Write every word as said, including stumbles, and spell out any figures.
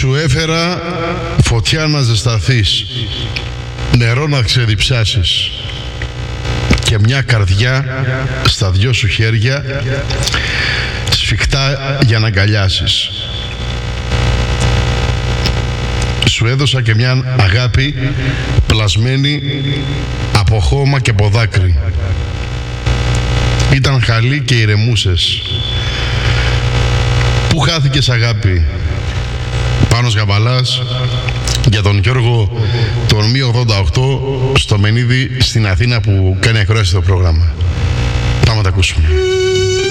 Σου έφερα φωτιά να ζεσταθείς, νερό να ξεδιψάσεις και μια καρδιά στα δυο σου χέρια σφιχτά για να αγκαλιάσεις. Σου έδωσα και μια αγάπη πλασμένη από χώμα και από δάκρυ. Ήταν χαλή και ηρεμούσες. Πού χάθηκες αγάπη? Πάνος Γαμπαλάς για τον Γιώργο τον Μη ογδόντα οκτώ στο Μενίδη στην Αθήνα που κάνει ακρόαση το πρόγραμμα. Πάμε να τα ακούσουμε.